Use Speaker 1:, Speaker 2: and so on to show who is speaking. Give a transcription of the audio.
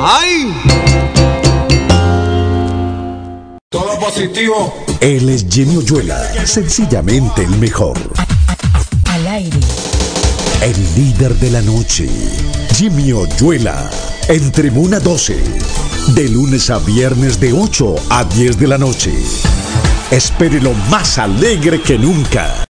Speaker 1: ¡Ay!
Speaker 2: Todo positivo.
Speaker 3: Él es Jimmy Oyuela, sencillamente el mejor.
Speaker 4: Al aire.
Speaker 3: El líder de la noche. Jimmy Oyuela, en Tribuna 12. De lunes a viernes de 8 a 10 de la noche. Espérelo más alegre que nunca.